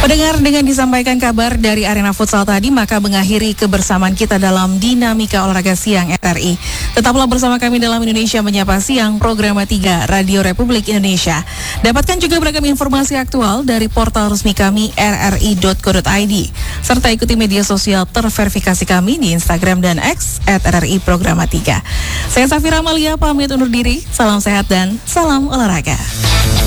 Pendengar, dengan disampaikan kabar dari arena futsal tadi, maka mengakhiri kebersamaan kita dalam Dinamika Olahraga Siang RRI. Tetaplah bersama kami dalam Indonesia Menyapa Siang, program 3 Radio Republik Indonesia. Dapatkan juga beragam informasi aktual dari portal resmi kami rri.co.id. Serta ikuti media sosial terverifikasi kami di Instagram dan X @RRI Programa 3. Saya Safira Amalia, pamit undur diri. Salam sehat dan salam olahraga.